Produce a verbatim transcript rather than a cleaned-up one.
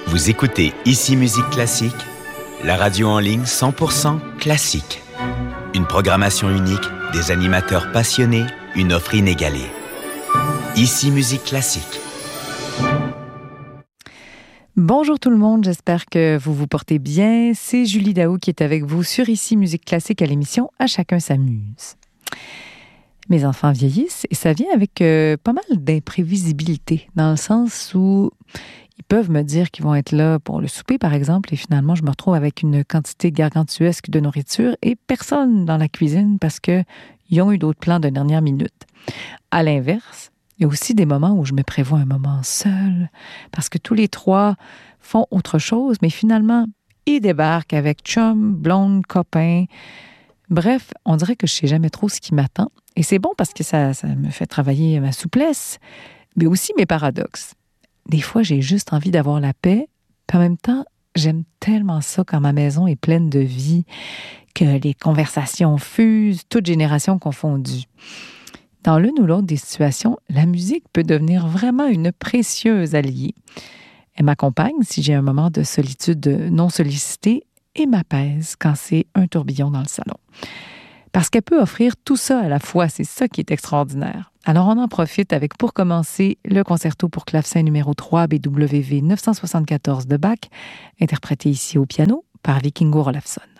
Vous écoutez Ici Musique Classique, la radio en ligne cent pour cent classique. Une programmation unique, des animateurs passionnés, une offre inégalée. Ici Musique Classique. Bonjour tout le monde, j'espère que vous vous portez bien. C'est Julie Daou qui est avec vous sur Ici Musique Classique à l'émission « À chacun s'amuse ». Mes enfants vieillissent et ça vient avec euh, pas mal d'imprévisibilité, dans le sens où ils peuvent me dire qu'ils vont être là pour le souper, par exemple, et finalement, je me retrouve avec une quantité gargantuesque de nourriture et personne dans la cuisine parce qu'ils ont eu d'autres plans de dernière minute. À l'inverse, il y a aussi des moments où je me prévois un moment seul parce que tous les trois font autre chose, mais finalement, ils débarquent avec chum, blonde, copain. Bref, on dirait que je ne sais jamais trop ce qui m'attend. Et c'est bon parce que ça, ça me fait travailler ma souplesse, mais aussi mes paradoxes. Des fois, j'ai juste envie d'avoir la paix, puis en même temps, j'aime tellement ça quand ma maison est pleine de vie, que les conversations fusent, toutes générations confondues. Dans l'une ou l'autre des situations, la musique peut devenir vraiment une précieuse alliée. Elle m'accompagne si j'ai un moment de solitude non sollicité et m'apaise quand c'est un tourbillon dans le salon. Parce qu'elle peut offrir tout ça à la fois, c'est ça qui est extraordinaire. Alors on en profite avec, pour commencer, le concerto pour clavecin numéro trois B W V neuf cent soixante-quatorze de Bach, interprété ici au piano par Vikingur Olafsson.